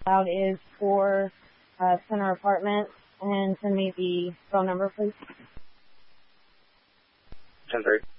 Cloud is for Center Apartments, and send me the phone number, please. 10-3.